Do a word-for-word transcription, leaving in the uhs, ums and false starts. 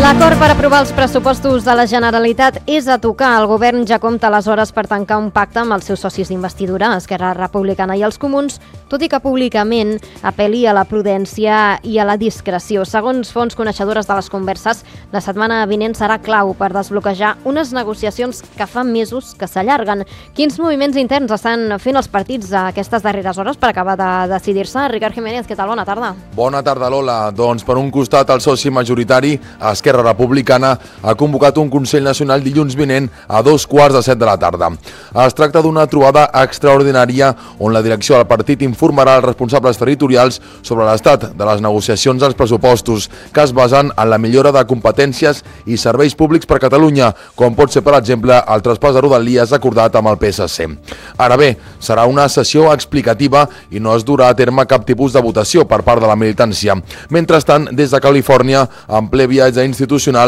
L'acord per aprovar els pressupostos de la Generalitat és a tocar. El govern ja compta les hores per tancar un pacte amb els seus socis d'investidura, Esquerra Republicana i els Comuns, tot i que públicament apel·li a la prudència i a la discreció. Segons fonts coneixedores de les converses, la setmana vinent serà clau per desbloquejar unes negociacions que fa mesos que s'allarguen. Quins moviments interns estan fent els partits a aquestes darreres hores per acabar de decidir-se? Ricard Jiménez, què tal? Bona tarda. Bona tarda, Lola. Doncs per un costat el soci majoritari, Esquerra Republicana, ha convocat un Consell Nacional dilluns vinent a dos quarts de set de la tarda. Es tracta d'una trobada extraordinària on la direcció del partit informarà els responsables territorials sobre l'estat de les negociacions dels pressupostos, que es basen en la millora de competències i serveis públics per Catalunya, com pot ser, per exemple, el traspàs de Rodalies acordat amb el P S C. Ara bé, serà una sessió explicativa i no es durà a terme cap tipus de votació per part de la militància. Mentrestant, des de Califòrnia, en ple viatge institucional,